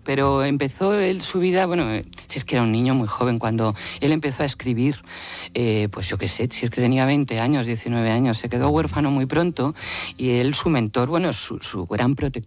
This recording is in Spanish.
pero empezó él su vida, bueno, si es que era un niño muy joven cuando él empezó a escribir, pues yo qué sé, si es que tenía 20 años, 19 años, se quedó huérfano muy pronto y él, su mentor, bueno, su gran protector,